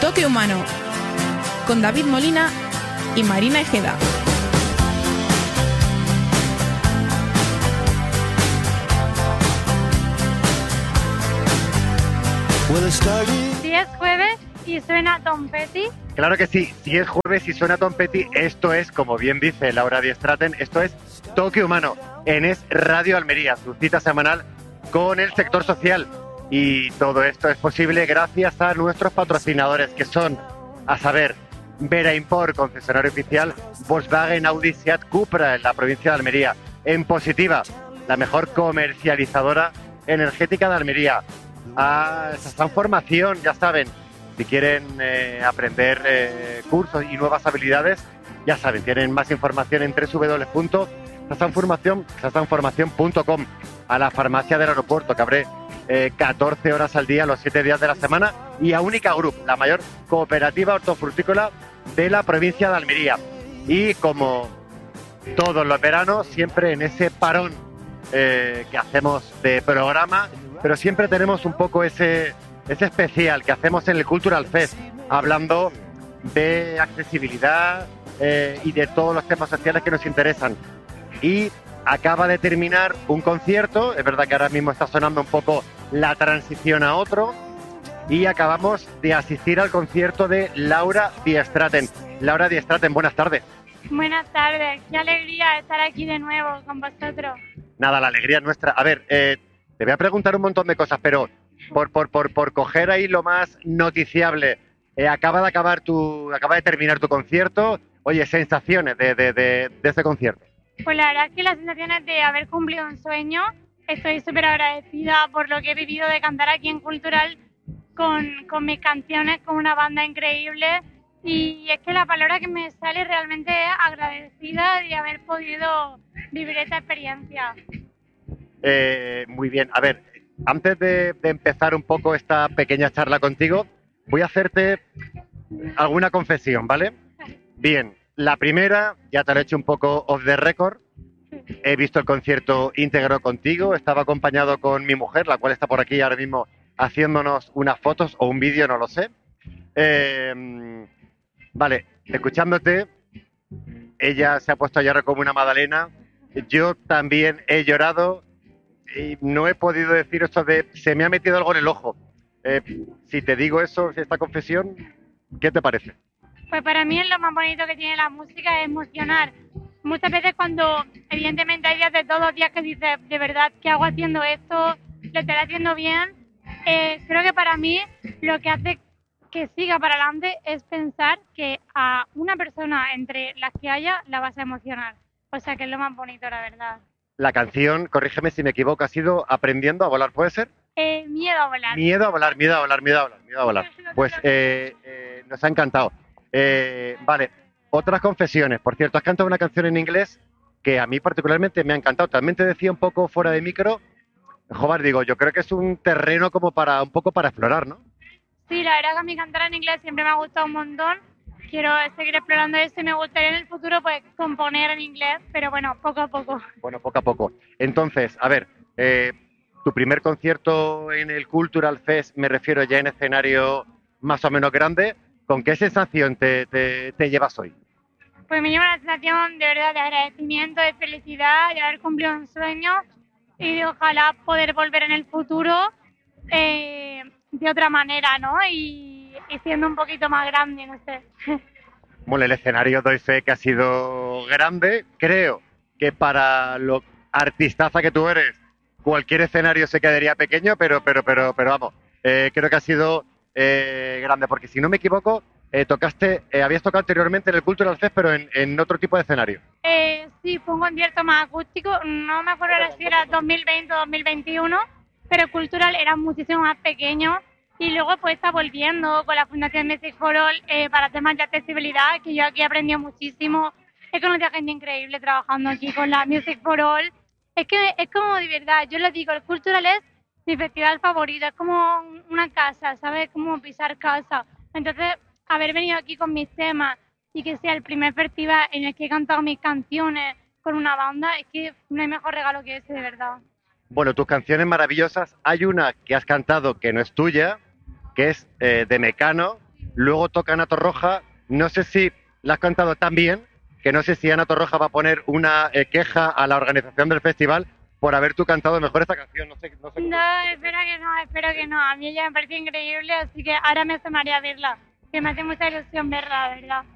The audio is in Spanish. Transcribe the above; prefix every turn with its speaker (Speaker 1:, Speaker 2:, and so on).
Speaker 1: Toque Humano, con David Molina y Marina Ejeda.
Speaker 2: Si es jueves y suena Tom Petty.
Speaker 3: Claro que sí, si es jueves y suena Tom Petty, esto es, como bien dice Laura Diestraten, esto es Toque Humano, en Es Radio Almería, su cita semanal con el sector social. Y todo esto es posible gracias a nuestros patrocinadores, que son, a saber, Vera Import, concesionario oficial Volkswagen, Audi, Seat, Cupra en la provincia de Almería. En Positiva, la mejor comercializadora energética de Almería. A Sasan Formación, ya saben, si quieren aprender cursos y nuevas habilidades, ya saben, tienen más información en www.sasanformacion.com. A la farmacia del aeropuerto, que abre 14 horas al día, los 7 días de la semana, y a Única Group, la mayor cooperativa hortofrutícola de la provincia de Almería. Y como todos los veranos, siempre en ese parón que hacemos de programa, pero siempre tenemos un poco ese especial que hacemos en el Cultural Fest, hablando de accesibilidad y de todos los temas sociales que nos interesan. Y acaba de terminar un concierto, es verdad que ahora mismo está sonando un poco la transición a otro, y acabamos de asistir al concierto de Laura Diestraten. Laura Diestraten, buenas tardes.
Speaker 2: Buenas tardes, qué alegría estar aquí de nuevo con vosotros.
Speaker 3: Nada, la alegría es nuestra. A ver, te voy a preguntar un montón de cosas, pero por coger ahí lo más noticiable, acaba de terminar tu concierto. Oye, sensaciones de ese concierto.
Speaker 2: Pues la verdad es que las sensaciones de haber cumplido un sueño, estoy súper agradecida por lo que he vivido de cantar aquí en Cultural con mis canciones, con una banda increíble, y es que la palabra que me sale realmente es agradecida de haber podido vivir esta experiencia.
Speaker 3: Muy bien, a ver, antes de empezar un poco esta pequeña charla contigo, voy a hacerte alguna confesión, ¿vale? Bien. La primera, ya te lo he hecho un poco off the record. He visto el concierto íntegro contigo. Estaba acompañado con mi mujer, la cual está por aquí ahora mismo haciéndonos unas fotos o un vídeo, no lo sé. Vale, escuchándote, ella se ha puesto a llorar como una magdalena. Yo también he llorado y no he podido decir eso de se me ha metido algo en el ojo. Si te digo eso, esta confesión, ¿qué te parece?
Speaker 2: Pues para mí es lo más bonito que tiene la música, es emocionar. Muchas veces cuando, evidentemente, hay días de todos los días que dices, de verdad, ¿qué hago haciendo esto? ¿Lo estaré haciendo bien? Creo que para mí lo que hace que siga para adelante es pensar que a una persona entre las que haya la vas a emocionar. O sea que es lo más bonito, la verdad.
Speaker 3: La canción, corrígeme si me equivoco, ha sido Aprendiendo a volar, ¿puede ser?
Speaker 2: Miedo a volar.
Speaker 3: Miedo a volar, miedo a volar, miedo a volar, miedo a volar. Pues nos ha encantado. Vale, otras confesiones. Por cierto, has cantado una canción en inglés que a mí particularmente me ha encantado. También te decía un poco fuera de micro, joder, digo, yo creo que es un terreno como para un poco para explorar, ¿no?
Speaker 2: Sí, la verdad que a mí cantar en inglés siempre me ha gustado un montón. Quiero seguir explorando esto y me gustaría en el futuro pues componer en inglés, pero bueno, poco a poco.
Speaker 3: Bueno, poco a poco. Entonces, a ver, tu primer concierto en el Cultural Fest, me refiero ya en escenario más o menos grande. ¿Con qué sensación te llevas hoy?
Speaker 2: Pues me lleva una sensación de verdad de agradecimiento, de felicidad, de haber cumplido un sueño y de ojalá poder volver en el futuro de otra manera, ¿no? Y siendo un poquito más grande, no sé.
Speaker 3: Bueno, el escenario doy fe que ha sido grande. Creo que para lo artistaza que tú eres, cualquier escenario se quedaría pequeño, pero vamos, creo que ha sido grande, porque si no me equivoco, habías tocado anteriormente en el Cultural Fest, pero en otro tipo de escenario.
Speaker 2: Sí, fue un concierto más acústico, no me acuerdo si era 2020 o 2021, pero el Cultural era muchísimo más pequeño, y luego pues está volviendo con la Fundación Music for All para temas de accesibilidad, que yo aquí he aprendido muchísimo, he conocido a gente increíble trabajando aquí con la Music for All. Es que es como de verdad, yo lo digo, el Cultural es mi festival favorito, es como una casa, ¿sabes? Como pisar casa. Entonces, haber venido aquí con mis temas y que sea el primer festival en el que he cantado mis canciones con una banda, es que no hay mejor regalo que ese, de verdad.
Speaker 3: Bueno, tus canciones maravillosas, hay una que has cantado que no es tuya, que es de Mecano, luego toca Ana Torroja. No sé si la has cantado tan bien que no sé si Ana Torroja va a poner una queja a la organización del festival por haber tú cantado mejor esta canción. No sé
Speaker 2: No, espero que no. A mí ella me parece increíble, así que ahora me sumaré a verla. Que me hace mucha ilusión verla, la verdad.